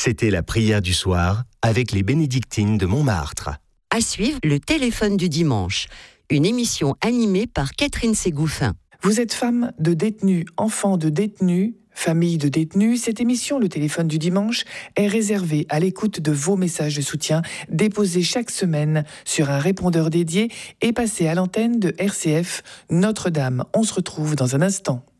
C'était la prière du soir avec les bénédictines de Montmartre. À suivre, le téléphone du dimanche, une émission animée par Catherine Ségouffin. Vous êtes femme de détenus, enfant de détenus, famille de détenus, cette émission, le téléphone du dimanche, est réservée à l'écoute de vos messages de soutien déposés chaque semaine sur un répondeur dédié et passés à l'antenne de RCF Notre-Dame. On se retrouve dans un instant.